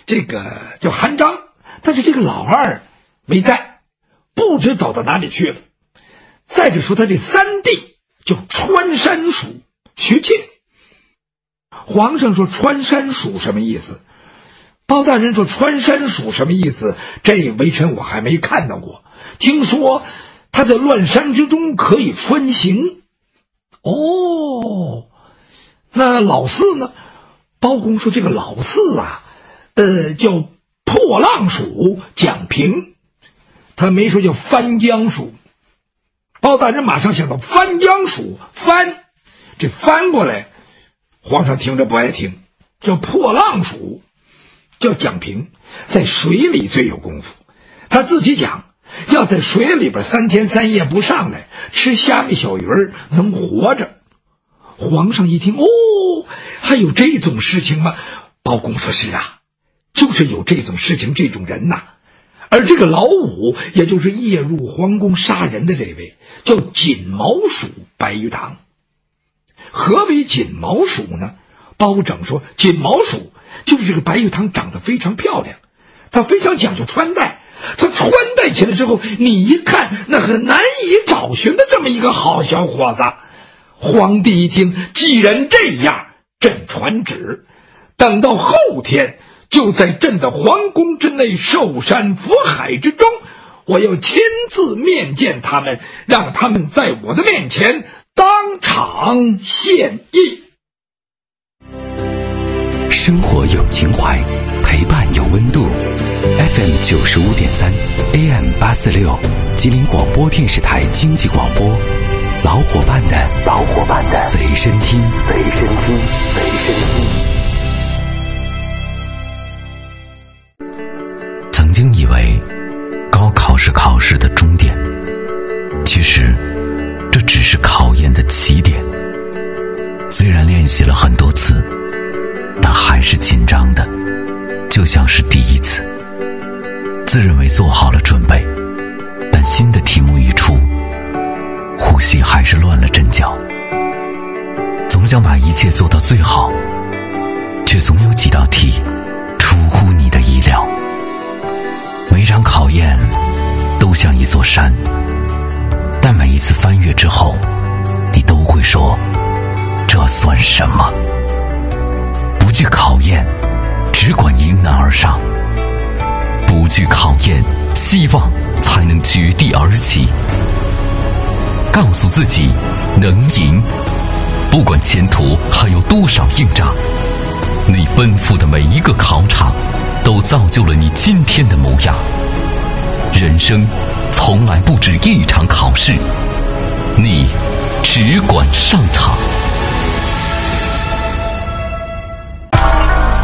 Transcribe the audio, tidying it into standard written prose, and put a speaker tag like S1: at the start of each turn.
S1: 这个叫韩章，但是这个老二没在，不知走到哪里去了。再者说他这三弟叫穿山鼠徐庆。皇上说穿山鼠什么意思？包大人说穿山鼠什么意思？这微臣我还没看到过，听说他在乱山之中可以穿行。哦，那老四呢？包公说这个老四啊，叫破浪鼠蒋平，他没说叫翻江鼠。包大人马上想到翻江鼠，翻，这翻过来，皇上听着不爱听，叫破浪鼠，叫蒋平，在水里最有功夫。他自己讲，要在水里边3天3夜不上来，吃虾米小鱼儿能活着。皇上一听，哦，还有这种事情吗？包公说是啊，就是有这种事情，这种人呐。而这个老五，也就是夜入皇宫杀人的这位，叫锦毛鼠白玉堂。何为锦毛鼠呢？包拯说锦毛鼠就是这个白玉堂长得非常漂亮，他非常讲究穿戴，他穿戴起来之后，你一看那很难以找寻的这么一个好小伙子。皇帝一听，既然这样，朕传旨，等到后天就在朕的皇宫之内寿山福海之中，我要亲自面见他们，让他们在我的面前当场献艺。
S2: 生活有情怀，陪伴有温度。FM 95.3 AM 846吉林广播电视台经济广播，老伙伴的随身听。曾经以为高考是考试的终点，其实这只是考验的起点。虽然练习了很多次，但还是紧张的，就像是第一次。自认为做好了准备，但新的题目一出，呼吸还是乱了阵脚。总想把一切做到最好，却总有几道题出乎你的意料。每场考验都像一座山，但每一次翻越之后，你都会说，这算什么？不惧考验，只管迎难而上。不惧考验，希望才能绝地而起。告诉自己能赢，不管前途还有多少硬仗，你奔赴的每一个考场都造就了你今天的模样。人生从来不止一场考试，你只管上场。